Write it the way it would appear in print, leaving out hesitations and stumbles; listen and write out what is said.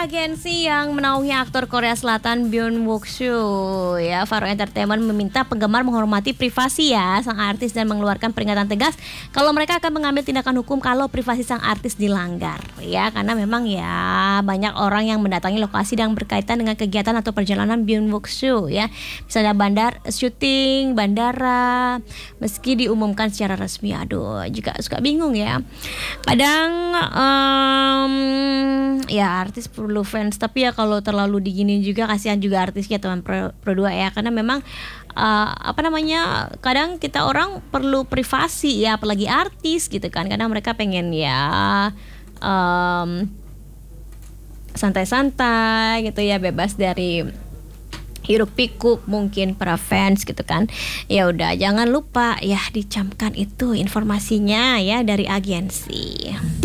agensi yang menaungi aktor Korea Selatan Byung Wook Soo ya, Faro Entertainment meminta penggemar menghormati privasi ya sang artis dan mengeluarkan peringatan tegas kalau mereka akan mengambil tindakan hukum kalau privasi sang artis dilanggar ya, karena memang ya banyak orang yang mendatangi lokasi yang berkaitan dengan kegiatan atau perjalanan Byung Wook Soo ya, misalnya syuting bandara, meski diumumkan secara resmi. Aduh, juga suka bingung ya. Kadang ya artis perlu fans, tapi ya kalau terlalu digini juga kasihan juga artisnya teman Pro 2 ya, karena memang kadang kita orang perlu privasi ya, apalagi artis gitu kan, kadang mereka pengen ya santai-santai gitu ya, bebas dari hiruk pikuk mungkin para fans gitu kan. Ya udah, jangan lupa ya dicamkan itu informasinya ya dari agensi.